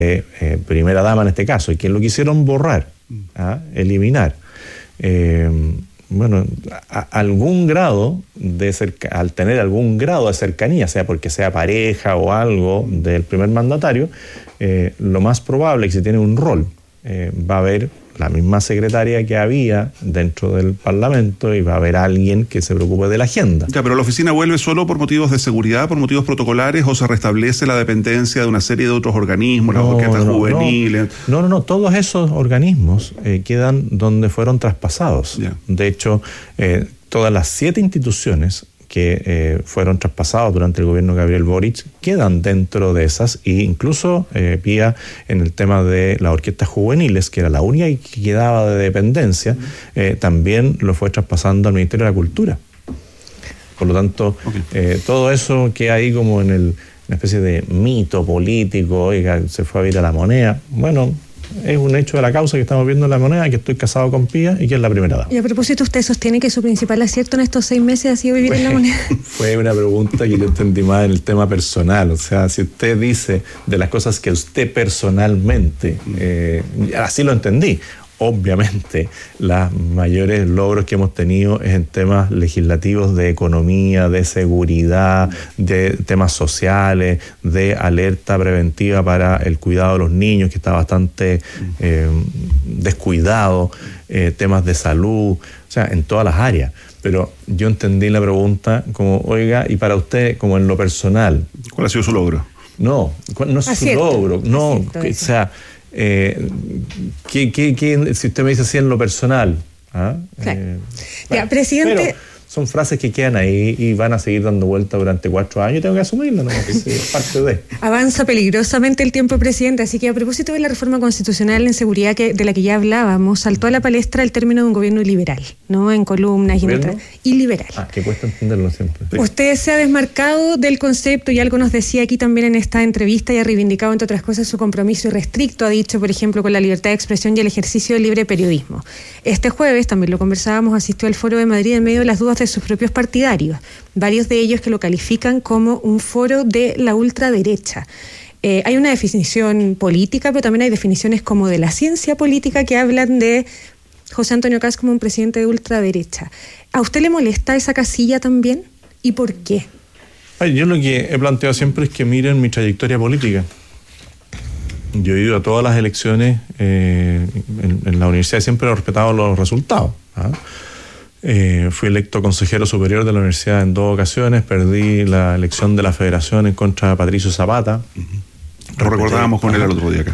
primera dama en este caso, y que lo quisieron borrar, eliminar. Bueno, algún grado al tener algún grado de cercanía, sea porque sea pareja o algo del primer mandatario, lo más probable es que si tiene un rol, va a haber la misma secretaria que había dentro del Parlamento y va a haber alguien que se preocupe de la agenda. Ya, pero la oficina vuelve solo por motivos de seguridad, por motivos protocolares, o se restablece la dependencia de una serie de otros organismos, las orquestas juveniles. No, todos esos organismos quedan donde fueron traspasados. Ya. De hecho, todas las 7 instituciones que fueron traspasados durante el gobierno de Gabriel Boric quedan dentro de esas, e incluso Pía, en el tema de las orquestas juveniles, que era la única que quedaba de dependencia, también lo fue traspasando al Ministerio de la Cultura. Por lo tanto, todo eso queda ahí como en una especie de mito político, oiga, se fue a ir a La Moneda. Bueno, es un hecho de la causa que estamos viendo en La Moneda, que estoy casado con Pía y que es la primera dama. Y a propósito, ¿usted sostiene que su principal acierto en estos 6 meses ha sido vivir en La Moneda? Fue una pregunta que yo entendí más en el tema personal. O sea, si usted dice de las cosas que usted personalmente, así lo entendí. Obviamente, los mayores logros que hemos tenido es en temas legislativos de economía, de seguridad, de temas sociales, de alerta preventiva para el cuidado de los niños, que está bastante descuidado, temas de salud, o sea, en todas las áreas. Pero yo entendí la pregunta como, oiga, y para usted, como en lo personal. ¿Cuál ha sido su logro? No es su logro, no, o sea... si usted me dice así en lo personal, ya, presidente, pero son frases que quedan ahí y van a seguir dando vuelta durante 4 años y tengo que asumirlas, ¿no? Es parte de. Avanza peligrosamente el tiempo, presidente, así que a propósito de la reforma constitucional en seguridad de la que ya hablábamos, saltó a la palestra el término de un gobierno iliberal, ¿no? En columnas y en otras. Iliberal. Que cuesta entenderlo siempre. Sí. Usted se ha desmarcado del concepto y algo nos decía aquí también en esta entrevista y ha reivindicado, entre otras cosas, su compromiso irrestricto, ha dicho, por ejemplo, con la libertad de expresión y el ejercicio del libre periodismo. Este jueves, también lo conversábamos, asistió al Foro de Madrid en medio de las dudas de sus propios partidarios, varios de ellos que lo califican como un foro de la ultraderecha. Hay una definición política, pero también hay definiciones como de la ciencia política que hablan de José Antonio Kast como un presidente de ultraderecha. ¿A usted le molesta esa casilla también? ¿Y por qué? Yo lo que he planteado siempre es que miren mi trayectoria política. Yo he ido a todas las elecciones en la universidad y siempre he respetado los resultados. Fui electo consejero superior de la universidad en 2 ocasiones, perdí la elección de la federación en contra de Patricio Zapata. Lo recordábamos con él el otro día acá.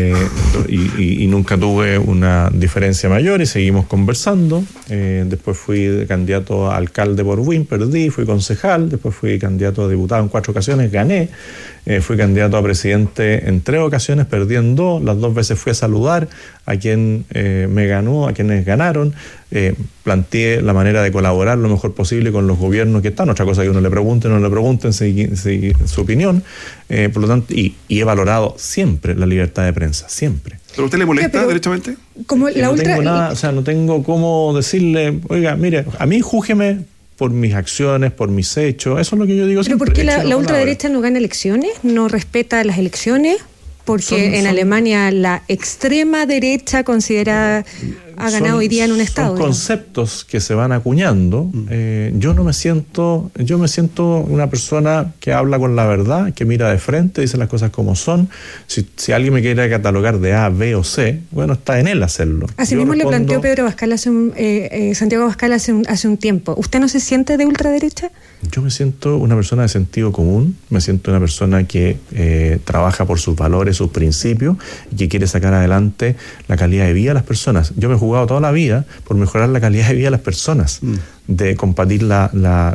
Y nunca tuve una diferencia mayor y seguimos conversando. Después fui candidato a alcalde por Buin, perdí, fui concejal, después fui candidato a diputado en 4 ocasiones, gané. Fui candidato a presidente en 3 ocasiones, perdí en 2, las 2 veces fui a saludar a quien me ganó, a quienes ganaron. Planteé la manera de colaborar lo mejor posible con los gobiernos que están, otra cosa que uno le pregunte, no le pregunten su opinión, por lo tanto, y he valorado siempre la libertad de prensa, siempre. ¿Pero a usted le molesta derechamente? Como la no tengo nada, o sea, no tengo cómo decirle, oiga, mire, a mí júzgueme por mis acciones, por mis hechos, eso es lo que yo digo siempre. ¿Pero por qué la ultraderecha no gana elecciones? ¿No respeta las elecciones? Porque en Alemania la extrema derecha considerada ha ganado hoy día en un estado. Son conceptos que se van acuñando. Yo me siento una persona que habla con la verdad, que mira de frente, dice las cosas como son. Si alguien me quiere catalogar de A, B o C, bueno, está en él hacerlo. Así mismo le planteó Pedro Abascal Santiago Abascal hace un tiempo. ¿Usted no se siente de ultraderecha? Yo me siento una persona de sentido común, me siento una persona que trabaja por sus valores, sus principios, y que quiere sacar adelante la calidad de vida de las personas. Yo me he jugado toda la vida por mejorar la calidad de vida de las personas, de combatir la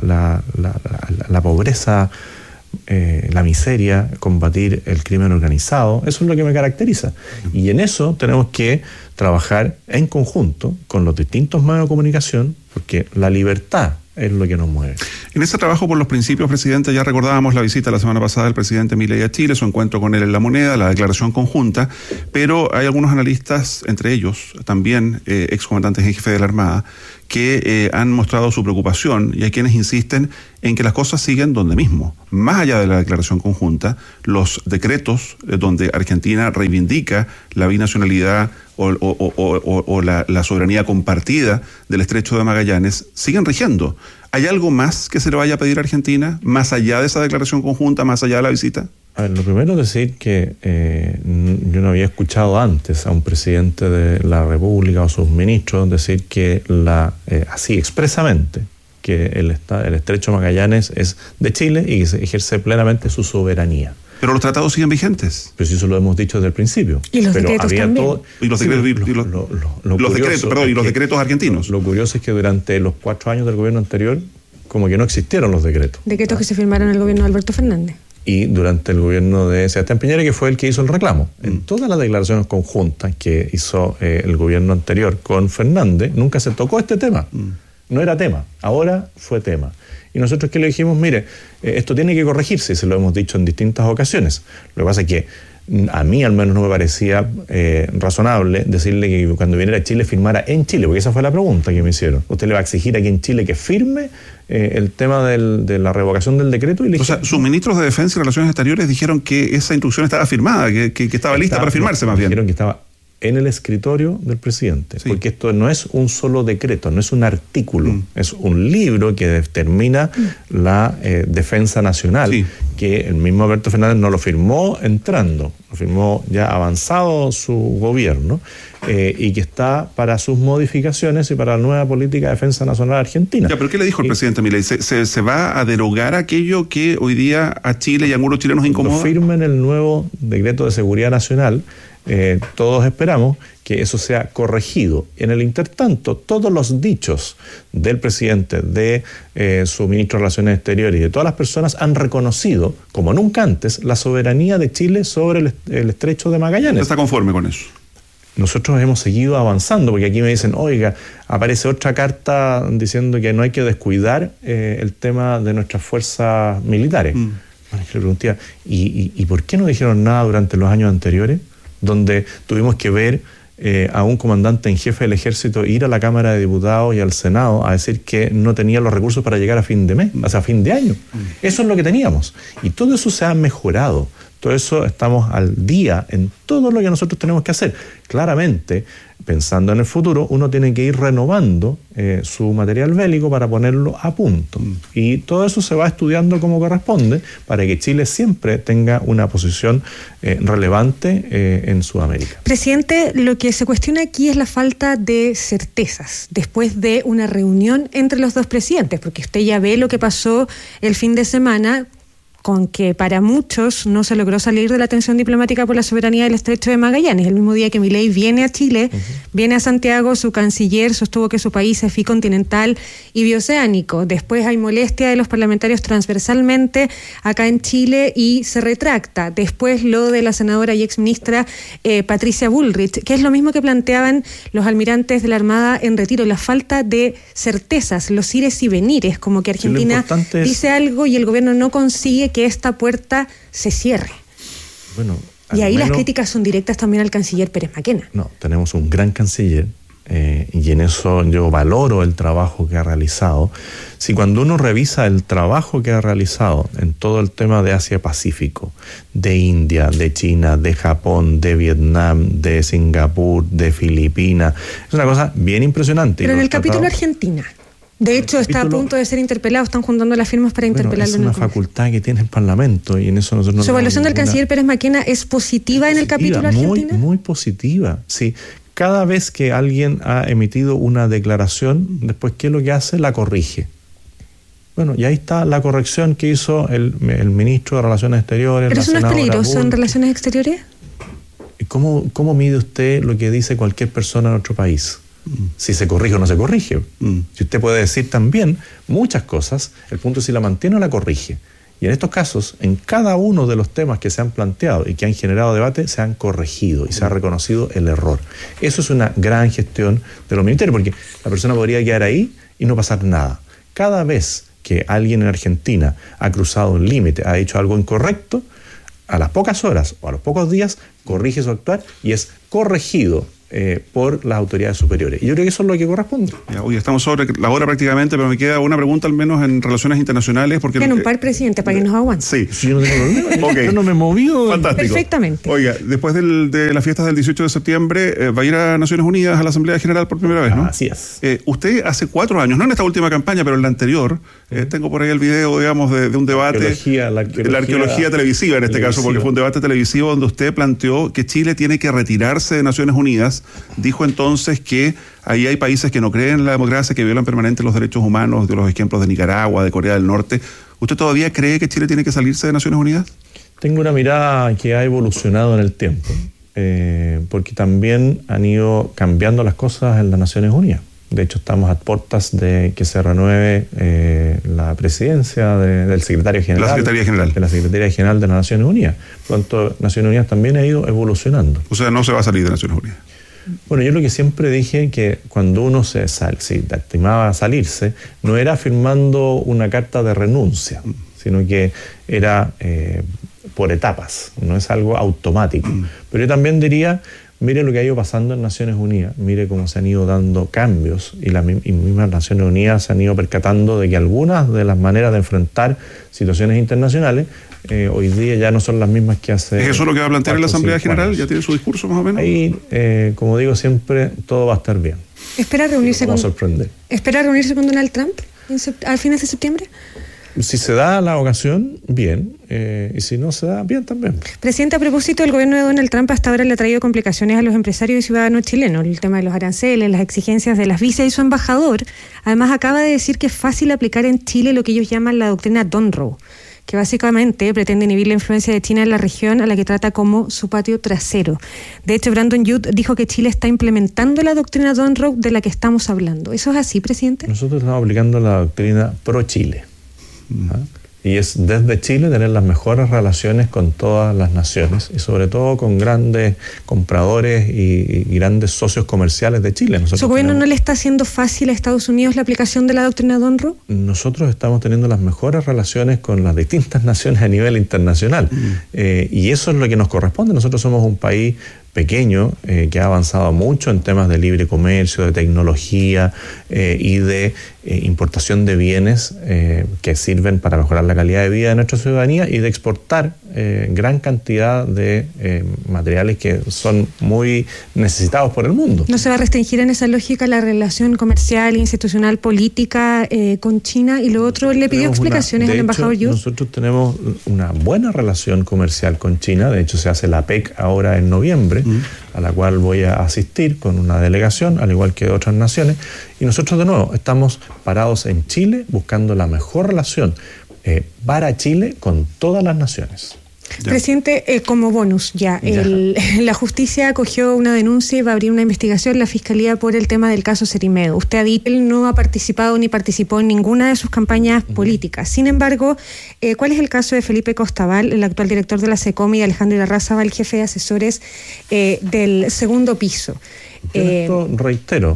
pobreza, la miseria, combatir el crimen organizado. Eso es lo que me caracteriza. Y en eso tenemos que trabajar en conjunto con los distintos medios de comunicación, porque la libertad es lo que nos mueve. En ese trabajo por los principios, presidente, ya recordábamos la visita la semana pasada del presidente Milei a Chile, su encuentro con él en La Moneda, la declaración conjunta, pero hay algunos analistas, entre ellos también excomandantes en jefe de la Armada, que han mostrado su preocupación y hay quienes insisten en que las cosas siguen donde mismo. Más allá de la declaración conjunta, los decretos donde Argentina reivindica la binacionalidad o la soberanía compartida del Estrecho de Magallanes siguen rigiendo. ¿Hay algo más que se le vaya a pedir a Argentina, más allá de esa declaración conjunta, más allá de la visita? A ver, lo primero es decir que yo no había escuchado antes a un presidente de la República o a sus ministros decir que así expresamente que el Estrecho de Magallanes es de Chile y que se ejerce plenamente su soberanía. Pero los tratados siguen vigentes. Pero sí, eso lo hemos dicho desde el principio. Y los decretos también. Y los decretos argentinos. Lo curioso es que durante los 4 años del gobierno anterior, como que no existieron los decretos. Decretos que se firmaron en el gobierno de Alberto Fernández. Y durante el gobierno de Sebastián Piñera, que fue el que hizo el reclamo. En todas las declaraciones conjuntas que hizo el gobierno anterior con Fernández, nunca se tocó este tema. No era tema, ahora fue tema. Y nosotros que le dijimos, mire, esto tiene que corregirse, y se lo hemos dicho en distintas ocasiones. Lo que pasa es que a mí al menos no me parecía razonable decirle que cuando viniera a Chile firmara en Chile, porque esa fue la pregunta que me hicieron. ¿Usted le va a exigir aquí en Chile que firme el tema de la revocación del decreto? Y le dije, sus ministros de Defensa y Relaciones Exteriores dijeron que esa instrucción estaba firmada, que estaba lista para firmarse más bien. Dijeron que estaba en el escritorio del presidente, sí. Porque esto no es un solo decreto, no es un artículo, es un libro que determina la defensa nacional, sí. Que el mismo Alberto Fernández no lo firmó entrando, lo firmó ya avanzado su gobierno, y que está para sus modificaciones y para la nueva política de defensa nacional argentina. Ya, pero ¿qué le dijo el presidente Milei? ¿Se va a derogar aquello que hoy día a Chile y a algunos chilenos incomoda? Cuando firmen el nuevo decreto de seguridad nacional, todos esperamos que eso sea corregido. En el intertanto, todos los dichos del presidente, de su ministro de Relaciones Exteriores y de todas las personas han reconocido, como nunca antes, la soberanía de Chile sobre el Estrecho de Magallanes. ¿Está conforme con eso? Nosotros hemos seguido avanzando, porque aquí me dicen, oiga, aparece otra carta diciendo que no hay que descuidar el tema de nuestras fuerzas militares. Bueno, yo le pregunté, ¿y por qué no dijeron nada durante los años anteriores? Donde tuvimos que ver a un comandante en jefe del ejército ir a la Cámara de Diputados y al Senado a decir que no tenía los recursos para llegar a fin de mes, o sea, a fin de año. Eso es lo que teníamos. Y todo eso se ha mejorado. Todo eso estamos al día en todo lo que nosotros tenemos que hacer. Claramente, pensando en el futuro, uno tiene que ir renovando su material bélico para ponerlo a punto. Y todo eso se va estudiando como corresponde para que Chile siempre tenga una posición relevante en Sudamérica. Presidente, lo que se cuestiona aquí es la falta de certezas después de una reunión entre los dos presidentes, porque usted ya ve lo que pasó el fin de semana, con que para muchos no se logró salir de la tensión diplomática por la soberanía del Estrecho de Magallanes. El mismo día que Milei viene a Chile, viene a Santiago, su canciller sostuvo que su país es bicontinental y bioceánico. Después hay molestia de los parlamentarios transversalmente acá en Chile y se retracta. Después lo de la senadora y exministra Patricia Bullrich, que es lo mismo que planteaban los almirantes de la Armada en retiro, la falta de certezas, los ires y venires, como que Argentina dice algo y el gobierno no consigue que esta puerta se cierre. Bueno, y ahí las críticas son directas también al canciller Pérez Maquena. No, tenemos un gran canciller y en eso yo valoro el trabajo que ha realizado. Si cuando uno revisa el trabajo que ha realizado en todo el tema de Asia-Pacífico, de India, de China, de Japón, de Vietnam, de Singapur, de Filipinas, es una cosa bien impresionante. Pero en el capítulo Argentina, de hecho, está a punto de ser interpelado, están juntando las firmas para interpelarlo. Es una facultad que tiene el Parlamento y en eso nosotros no. ¿Su evaluación del canciller Pérez Maquena es positiva en el capítulo Argentina? Muy positiva, sí. Cada vez que alguien ha emitido una declaración, después, ¿qué es lo que hace? La corrige. Bueno, y ahí está la corrección que hizo el ministro de Relaciones Exteriores. ¿Pero eso no es peligroso en Relaciones Exteriores? ¿Cómo mide usted lo que dice cualquier persona en otro país? Si se corrige o no se corrige. Si usted puede decir también muchas cosas, el punto es si la mantiene o la corrige. Y en estos casos, en cada uno de los temas que se han planteado y que han generado debate, se han corregido y se ha reconocido el error. Eso es una gran gestión de los ministerios, porque la persona podría quedar ahí y no pasar nada. Cada vez que alguien en Argentina ha cruzado un límite, ha hecho algo incorrecto, a las pocas horas o a los pocos días corrige su actuar y es corregido por las autoridades superiores. Y yo creo que eso es lo que corresponde. Ya, hoy estamos sobre la hora prácticamente, pero me queda una pregunta al menos en relaciones internacionales. Porque en un par, presidente, para que nos aguante. Sí. Yo no tengo problema. Okay. Yo no me he movido. Fantástico. Perfectamente. Oiga, después de las fiestas del 18 de septiembre, va a ir a Naciones Unidas a la Asamblea General por primera vez, ¿no? Así es. Usted hace 4 años, no en esta última campaña, pero en la anterior, tengo por ahí el video, digamos, de un debate. La arqueología televisiva en este caso, porque fue un debate televisivo donde usted planteó que Chile tiene que retirarse de Naciones Unidas. Dijo entonces que ahí hay países que no creen en la democracia, que violan permanente los derechos humanos, de los ejemplos de Nicaragua, de Corea del Norte. ¿Usted todavía cree que Chile tiene que salirse de Naciones Unidas? Tengo una mirada que ha evolucionado en el tiempo, porque también han ido cambiando las cosas en las Naciones Unidas. De hecho, estamos a puertas de que se renueve la presidencia del secretario general. La Secretaría General. De la Secretaría General de las Naciones Unidas. Por lo tanto, Naciones Unidas también ha ido evolucionando. O sea, no se va a salir de Naciones Unidas. Bueno, yo lo que siempre dije que cuando uno se estimaba salirse, no era firmando una carta de renuncia, sino que era por etapas, no es algo automático. Pero yo también diría, mire lo que ha ido pasando en Naciones Unidas, mire cómo se han ido dando cambios y las mismas Naciones Unidas se han ido percatando de que algunas de las maneras de enfrentar situaciones internacionales hoy día ya no son las mismas que hace... ¿Es eso lo que va a plantear en la Asamblea General? ¿Ya tiene su discurso más o menos? Ahí, como digo siempre, todo va a estar bien. ¿Espera reunirse con Donald Trump al fines de septiembre? Si se da la ocasión, bien, y si no se da, bien también. Presidente, a propósito, el gobierno de Donald Trump hasta ahora le ha traído complicaciones a los empresarios y ciudadanos chilenos, el tema de los aranceles, las exigencias de las visas, y su embajador además acaba de decir que es fácil aplicar en Chile lo que ellos llaman la doctrina Donroe, que básicamente pretende inhibir la influencia de China en la región, a la que trata como su patio trasero. De hecho, Brandon Youth dijo que Chile está implementando la doctrina Donroe de la que estamos hablando. ¿Eso es así, presidente? Nosotros estamos aplicando la doctrina pro-Chile. Y es desde Chile tener las mejores relaciones con todas las naciones y sobre todo con grandes compradores y grandes socios comerciales de Chile. ¿Su gobierno no le está haciendo fácil a Estados Unidos la aplicación de la doctrina Donroe? Nosotros estamos teniendo las mejores relaciones con las distintas naciones a nivel internacional y eso es lo que nos corresponde. Nosotros somos un país pequeño que ha avanzado mucho en temas de libre comercio, de tecnología y de importación de bienes que sirven para mejorar la calidad de vida de nuestra ciudadanía y de exportar gran cantidad de materiales que son muy necesitados por el mundo. ¿No se va a restringir en esa lógica la relación comercial, institucional, política con China? Y lo otro, le pidió explicaciones al embajador Youth. Nosotros tenemos una buena relación comercial con China. De hecho, se hace la PEC ahora en noviembre, a la cual voy a asistir con una delegación, al igual que de otras naciones. Y nosotros, de nuevo, estamos parados en Chile buscando la mejor relación para Chile con todas las naciones. Ya. Presidente, como bonus, la justicia acogió una denuncia y va a abrir una investigación en la Fiscalía por el tema del caso Cerimedo. Usted ha dicho que él no ha participado ni participó en ninguna de sus campañas políticas. Sin embargo, ¿cuál es el caso de Felipe Costabal, el actual director de la SECOM, y Alejandro Irarrázaval, el jefe de asesores del segundo piso? Yo esto reitero,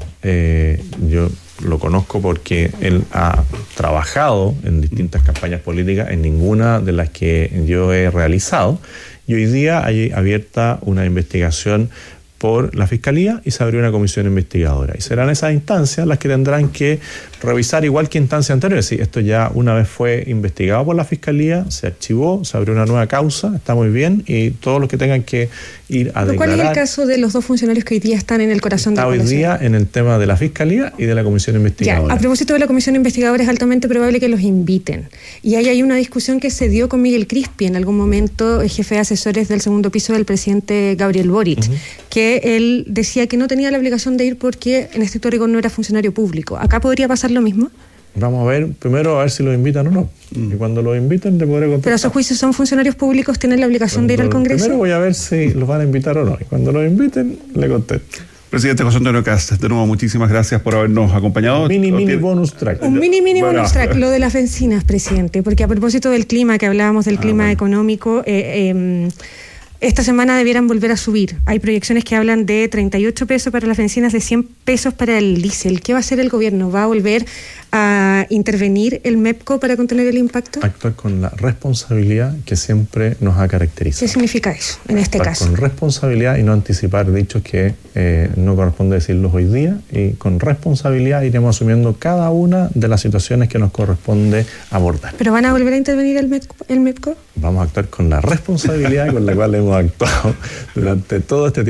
yo lo conozco porque él ha trabajado en distintas campañas políticas, en ninguna de las que yo he realizado, y hoy día hay abierta una investigación por la Fiscalía y se abrió una comisión investigadora. Y serán esas instancias las que tendrán que revisar, igual que instancias anteriores. Sí, esto ya una vez fue investigado por la Fiscalía, se archivó, se abrió una nueva causa, está muy bien, y todos los que tengan que ir a declarar. ¿Cuál es el caso de los dos funcionarios que hoy día están en el corazón de la población? Hoy día en el tema de la Fiscalía y de la comisión investigadora. A propósito de la comisión investigadora, es altamente probable que los inviten. Y ahí hay una discusión que se dio con Miguel Crispi, en algún momento jefe de asesores del segundo piso del presidente Gabriel Boric, que él decía que no tenía la obligación de ir porque en estricto rigor no era funcionario público. ¿Acá podría pasar lo mismo? Vamos a ver, primero a ver si los invitan o no. Y cuando los inviten le podré contestar. Pero a su juicio, ¿son funcionarios públicos? ¿Tienen la obligación de ir al Congreso? Primero voy a ver si los van a invitar o no. Y cuando los inviten, le contesto. Presidente José Antonio Kast, de nuevo muchísimas gracias por habernos acompañado. Mini bonus track. Un mini bonus track, lo de las bencinas, presidente, porque a propósito del clima, que hablábamos del clima económico, esta semana debieran volver a subir. Hay proyecciones que hablan de 38 pesos para las bencinas, de 100 pesos para el diésel. ¿Qué va a hacer el gobierno? ¿Va a volver a intervenir el MEPCO para contener el impacto? Actuar con la responsabilidad que siempre nos ha caracterizado. ¿Qué significa eso en este caso? Con responsabilidad y no anticipar dichos que no corresponde decirlos hoy día, y con responsabilidad iremos asumiendo cada una de las situaciones que nos corresponde abordar. ¿Pero van a volver a intervenir el MEPCO? Vamos a actuar con la responsabilidad con la cual hemos actuado durante todo este tiempo.